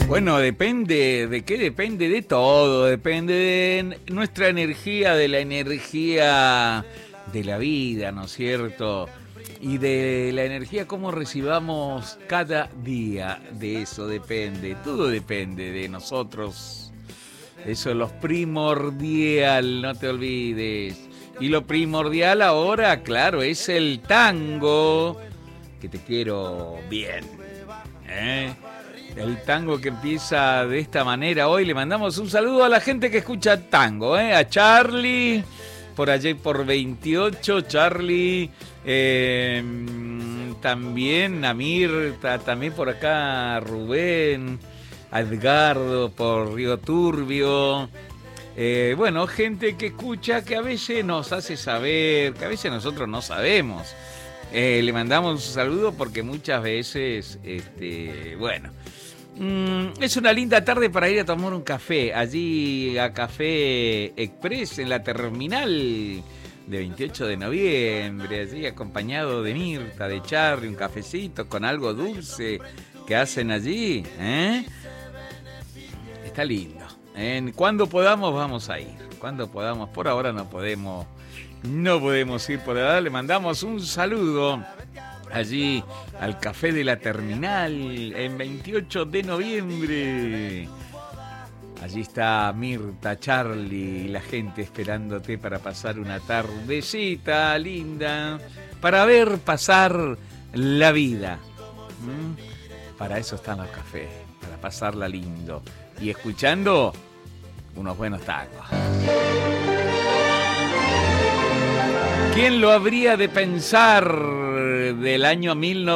Bueno, depende, ¿de qué depende? De todo, depende de nuestra energía, de la energía de la vida, ¿no es cierto? Y de la energía cómo recibamos cada día, de eso depende, todo depende de nosotros. Eso es lo primordial, no te olvides. Y lo primordial ahora, claro, es el tango, que te quiero bien, ¿eh? El tango que empieza de esta manera. Hoy le mandamos un saludo a la gente que escucha tango, a Charlie, por allí por 28, Charlie, también a Mirta, también por acá a Rubén, a Edgardo por Río Turbio. Bueno, gente que escucha, que a veces nos hace saber, que a veces nosotros no sabemos. Le mandamos un saludo porque muchas veces, bueno, es una linda tarde para ir a tomar un café, allí a Café Express en la terminal de 28 de noviembre, allí acompañado de Mirta, de Charlie, un cafecito con algo dulce que hacen allí, Está lindo. Cuando podamos vamos a ir, cuando podamos, por ahora no podemos ir por allá. Le mandamos un saludo allí al Café de la Terminal en 28 de noviembre. Allí está Mirta, Charlie y la gente esperándote para pasar una tardecita linda, para ver pasar la vida. Para eso están los cafés, para pasarla lindo y escuchando unos buenos tangos. ¿Quién lo habría de pensar? Del año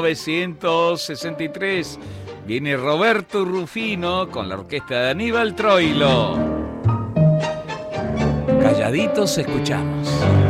1963 viene Roberto Rufino con la orquesta de Aníbal Troilo. Calladitos escuchamos.